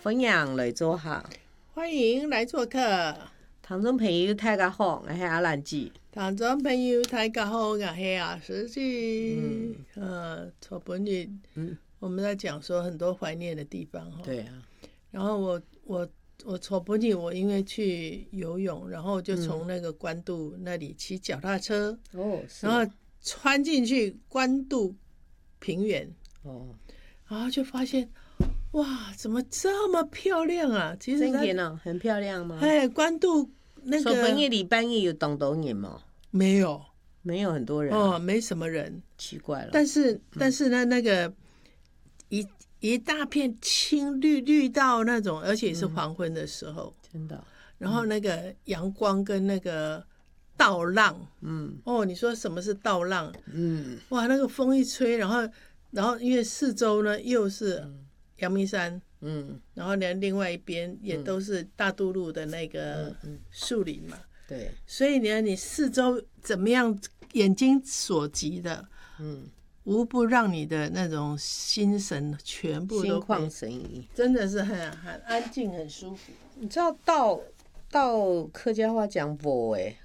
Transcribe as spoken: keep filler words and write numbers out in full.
欢迎来做客， 欢迎来做客。 听众朋友大家好，我是阿兰姐。 听众朋友大家好，我是阿石姐。嗯，呃，从本日，嗯，我们在讲说很多怀念的地方哈。 对啊。 然后我我我从本日我因为去游泳，然后就从那个关渡那里骑脚踏车， 哦， 然后穿进去关渡平原， 哦， 然后就发现。哇，怎么这么漂亮啊？其实真的哦，很漂亮吗？ 哎，关渡那个。 说半夜礼拜日有动多人吗？ 没有， 没有很多人、 啊、哦，没什么人， 奇怪了。 但是，但是呢，那个一一大片青绿绿到那种，而且是黄昏的时候， 嗯、真的。 然后那个阳光跟那个稻浪， 嗯， 哦，你说什么是稻浪？ 嗯， 哇，那个风一吹，然后，然后因为四周呢又是。阳明山，嗯，然后呢，另外一边也都是大肚路的那个树林嘛，嗯嗯、 对， 所以呢，你四周怎么样，眼睛所及的，嗯，无不让你的那种心神全部都心旷神怡， 真的是很很安静，很舒服。 你知道到到客家话讲“无”哎，